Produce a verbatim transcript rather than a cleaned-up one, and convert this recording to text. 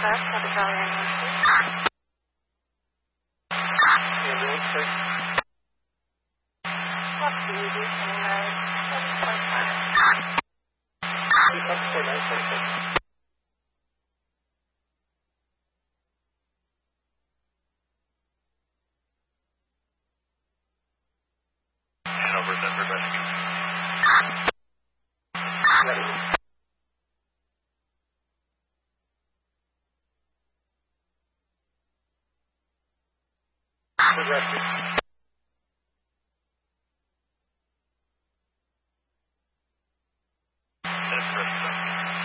Northwest, have a Charlie ambulance, Ambulance, sir. what's the easiest thing road, seven four five. Keep up four nine four six. Hanover Denver Rescue. Ready. Rescue.